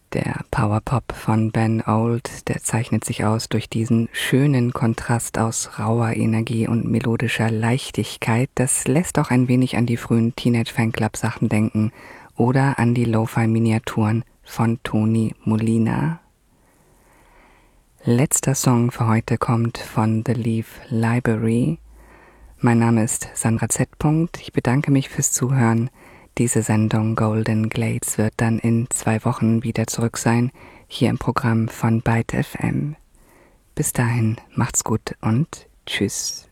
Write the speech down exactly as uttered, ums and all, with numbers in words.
Der Powerpop von Ben Old, der zeichnet sich aus durch diesen schönen Kontrast aus rauer Energie und melodischer Leichtigkeit. Das lässt auch ein wenig an die frühen Teenage-Fanclub-Sachen denken oder an die Lo-Fi-Miniaturen von Tony Molina. Letzter Song für heute kommt von The Leaf Library. Mein Name ist Sandra Z. Ich bedanke mich fürs Zuhören. Diese Sendung Golden Glades wird dann in zwei Wochen wieder zurück sein, hier im Programm von Byte F M. Bis dahin, macht's gut und tschüss.